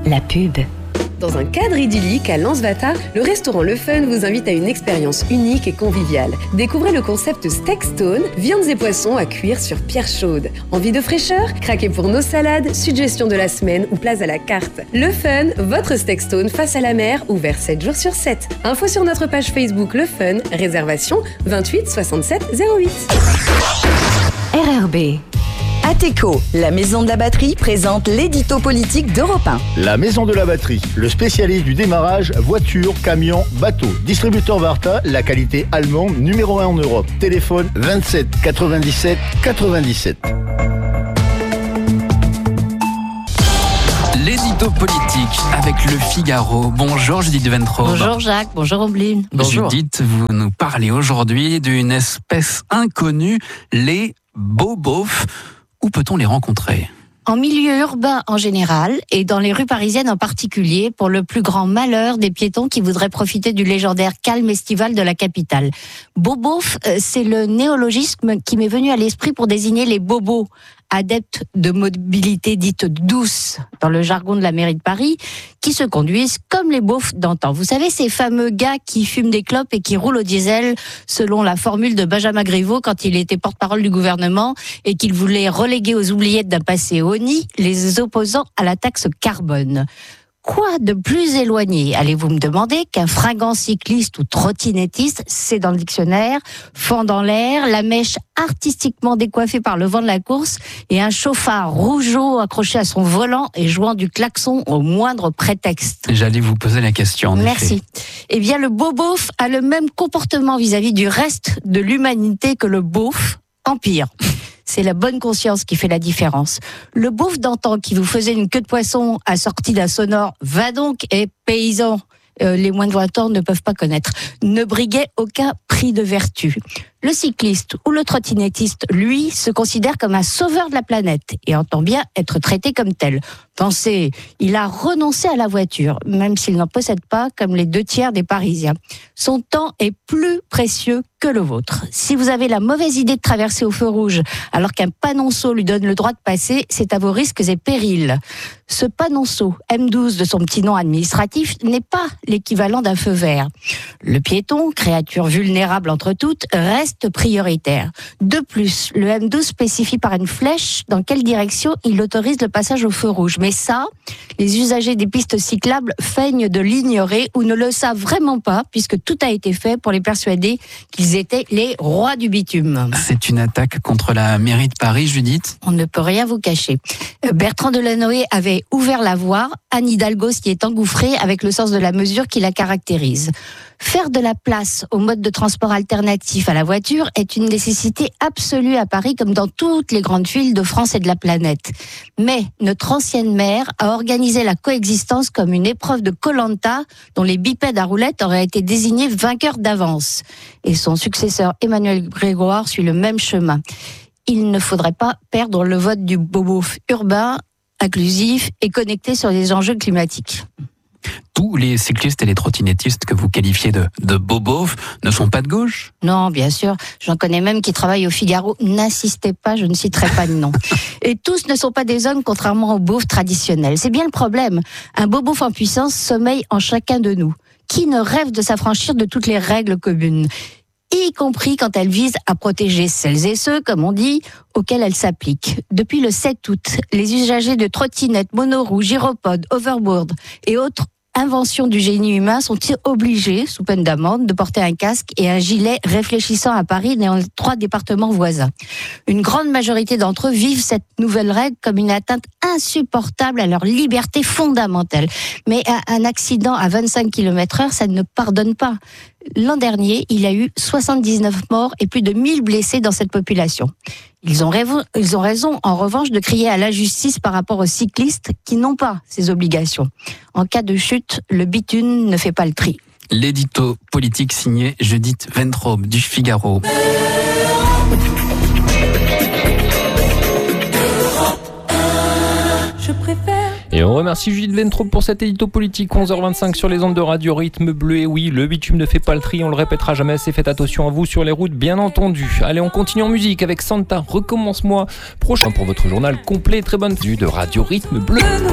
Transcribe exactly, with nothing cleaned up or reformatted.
la pub. Dans un cadre idyllique à Lansvata, le restaurant Le Fun vous invite à une expérience unique et conviviale. Découvrez le concept Steak Stone, viandes et poissons à cuire sur pierre chaude. Envie de fraîcheur? Craquez pour nos salades, suggestions de la semaine ou plats à la carte. Le Fun, votre Steak Stone face à la mer, ouvert sept jours sur sept. Info sur notre page Facebook Le Fun, réservation vingt-huit soixante-sept zéro huit. R R B. Ateco, la maison de la batterie, présente l'édito politique d'Europe un. La maison de la batterie, le spécialiste du démarrage, voiture, camion, bateau. Distributeur Varta, la qualité allemande numéro un en Europe. Téléphone vingt-sept quatre-vingt-dix-sept quatre-vingt-dix-sept. L'édito politique avec Le Figaro. Bonjour Judith Ventrobe. Bonjour Jacques, bonjour Ombline. Bonjour. Judith, vous nous parlez aujourd'hui d'une espèce inconnue, les bobofs. Où peut-on les rencontrer ? En milieu urbain en général et dans les rues parisiennes en particulier, pour le plus grand malheur des piétons qui voudraient profiter du légendaire calme estival de la capitale. Bobof, c'est le néologisme qui m'est venu à l'esprit pour désigner les bobos, adeptes de mobilité dite douce dans le jargon de la mairie de Paris, qui se conduisent comme les beaufs d'antan. Vous savez, ces fameux gars qui fument des clopes et qui roulent au diesel, selon la formule de Benjamin Griveaux quand il était porte-parole du gouvernement et qu'il voulait reléguer aux oubliettes d'un passé honni les opposants à la taxe carbone. Quoi de plus éloigné, allez-vous me demander, qu'un fringant cycliste ou trottinettiste, c'est dans le dictionnaire, fend dans l'air, la mèche artistiquement décoiffée par le vent de la course et un chauffard rougeau accroché à son volant et jouant du klaxon au moindre prétexte. J'allais vous poser la question. En Merci. Effet. Eh bien, le bobof a le même comportement vis-à-vis du reste de l'humanité que le beauf, en pire. C'est la bonne conscience qui fait la différence. Le beauf d'antan qui vous faisait une queue de poisson assortie d'un sonore « Va donc, et paysan !» euh, les moins de vingt ans ne peuvent pas connaître, ne briguait aucun prix de vertu. Le cycliste ou le trottinettiste, lui, se considère comme un sauveur de la planète et entend bien être traité comme tel. Pensez, il a renoncé à la voiture, même s'il n'en possède pas comme les deux tiers des Parisiens. Son temps est plus précieux que le vôtre. Si vous avez la mauvaise idée de traverser au feu rouge alors qu'un panonceau lui donne le droit de passer, c'est à vos risques et périls. Ce panonceau, M douze de son petit nom administratif, n'est pas l'équivalent d'un feu vert. Le piéton, créature vulnérable entre toutes, reste prioritaire. De plus, le M douze spécifie par une flèche dans quelle direction il autorise le passage au feu rouge. Mais ça, les usagers des pistes cyclables feignent de l'ignorer ou ne le savent vraiment pas, puisque tout a été fait pour les persuader qu'ils étaient les rois du bitume. C'est une attaque contre la mairie de Paris, Judith ? On ne peut rien vous cacher. Bertrand Delanoë avait ouvert la voie, Anne Hidalgo s'y est engouffrée avec le sens de la mesure qui la caractérise. Faire de la place au mode de transport alternatif à la voiture est une nécessité absolue à Paris comme dans toutes les grandes villes de France et de la planète. Mais notre ancienne maire a organisé la coexistence comme une épreuve de Koh-Lanta dont les bipèdes à roulettes auraient été désignés vainqueurs d'avance. Et son successeur Emmanuel Grégoire suit le même chemin. Il ne faudrait pas perdre le vote du bobof urbain, inclusif et connecté sur les enjeux climatiques. Tous les cyclistes et les trottinettistes que vous qualifiez de, de bobofs ne sont pas de gauche ? Non, bien sûr. J'en connais même qui travaillent au Figaro. N'insistez pas, je ne citerai pas de nom. Et tous ne sont pas des hommes, contrairement aux beaufs traditionnels. C'est bien le problème. Un bobof en puissance sommeille en chacun de nous. Qui ne rêve de s'affranchir de toutes les règles communes ? Y compris quand elle vise à protéger celles et ceux, comme on dit, auxquels elle s'applique. Depuis le sept août, les usagers de trottinettes, monoroues, gyropodes, overboard et autres inventions du génie humain sont obligés, sous peine d'amende, de porter un casque et un gilet réfléchissant à Paris et dans les trois départements voisins. Une grande majorité d'entre eux vivent cette nouvelle règle comme une atteinte insupportable à leur liberté fondamentale. Mais un accident à vingt-cinq kilomètres heure, ça ne pardonne pas. L'an dernier, il y a eu soixante-dix-neuf morts et plus de mille blessés dans cette population. Ils ont, raison, ils ont raison, en revanche, de crier à l'injustice par rapport aux cyclistes qui n'ont pas ces obligations. En cas de chute, le bitume ne fait pas le tri. L'édito politique signé Judith Ventrobe du Figaro. Je préfère. Et on remercie Judith Ventrobe pour cet édito politique. Onze heures vingt-cinq sur les ondes de Radio Rythme Bleu. Et oui, le bitume ne fait pas le tri, on le répétera jamais assez. Faites attention à vous sur les routes, bien entendu. Allez, on continue en musique avec Santa, Recommence-moi. Prochain pour votre journal complet. Très bonne vue de Radio Rythme Bleu.